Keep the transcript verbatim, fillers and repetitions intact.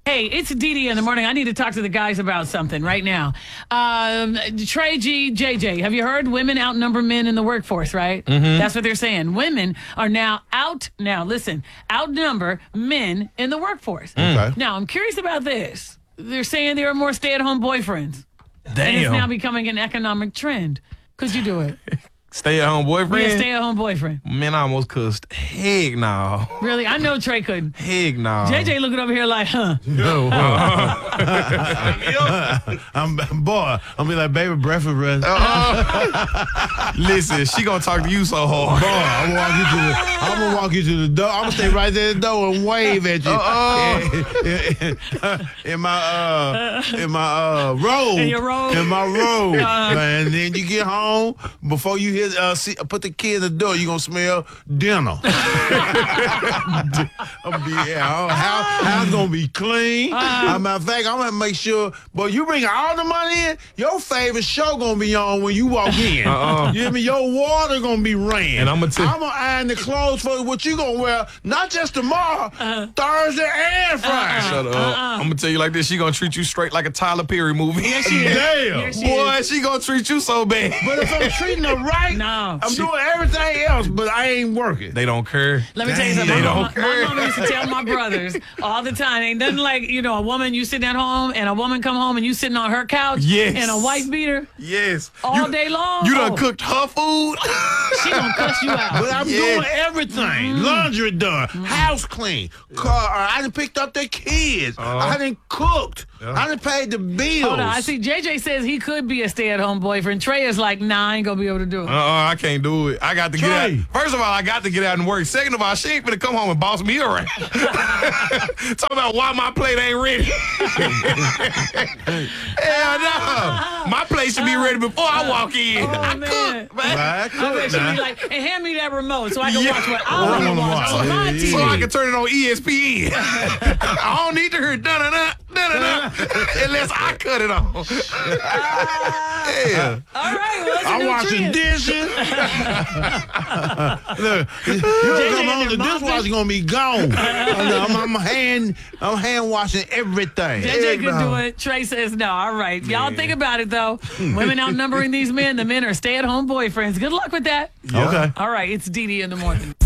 Hey, it's Dee Dee in the morning. I need to talk to the guys about something right now. Um, Trey G, J J, have you heard women outnumber men in the workforce, right? Mm-hmm. That's what they're saying. Women are now out, now listen, outnumber men in the workforce. Okay. Now, I'm curious about this. They're saying there are more stay-at-home boyfriends. Damn. And it's now becoming an economic trend. Could you do it? Stay at home boyfriend? Be a stay-at-home boyfriend. Man, I almost cussed. Heck no. Really? I know Trey couldn't. Heck no. J J looking over here like, huh? No. I'm boy. I'm be like, baby, breakfast rest. Uh-uh. Listen, she gonna talk to you so hard. Boy, I'm gonna walk you to the. I'm gonna walk you to the door. I'm gonna stay right there at the door and wave at you. Uh-uh. in, in my uh, in my uh robe. In your robe. In my robe. Uh, Man, then you get home before you hit uh, see, put the kid in the door. You gonna smell dinner. I'm be yeah. House, house gonna be clean. Uh, As a matter of fact, I'm gonna make sure. But you bring all the money in. Your favorite show gonna be on when you walk in. Uh-uh. You hear me? Your water gonna be ran. And I'ma tell- I'm gonna iron the clothes for what you gonna wear. Not just tomorrow, Uh-huh. Thursday and Friday. Shut up. Uh-uh. I'm gonna tell you like this. She gonna treat you straight like a Tyler Perry movie. Yes, she is. Damn. Yes, she Boy, is. she gonna treat you so bad. But if I'm treating her right, No. I'm doing everything else, but I ain't working. They don't care. Let me tell you Dang, something. they My, don't mama, my care. mama used to tell my brothers all the time, ain't nothing like, you know, a woman, you sitting at home and a woman come home and you sitting on her couch Yes. in a white beater Yes. all you, day long. You done Oh, cooked her food? She gonna cuss you out. But I'm Yes. doing everything. Laundry done, house clean, car. I done picked up the kids. I done cooked. I done paid the bills. Hold on, I see J J says he could be a stay-at-home boyfriend. Trey is like, nah, I ain't gonna be able to do it. Uh-uh, I can't do it. I got to get Trey. out. First of all, I got to get out and work. Second of all, she ain't finna come home and boss me around. Talk about why my plate ain't ready. Hell no. My plate should be ready before I walk in. Oh, I man. cook, man. I I cook bet she'd now. be like, and hand me that remote so I can Yeah. watch what I I want to wanna watch watch. on my Yeah, T V. So I can turn it on E S P N. I don't need to hear da-da-da, da-da-da, unless I cut it on. Yeah. All right, well, that's a I'm new washing trend. dishes. Look, you don't come home, the dishwasher gonna be gone. I'm, I'm hand, I'm hand washing everything. J J could do no. it. Trey says no. All right. Y'all think about it, though. Women outnumbering these men. The men are stay-at-home boyfriends. Good luck with that. Okay. All right. It's Dee Dee in the morning.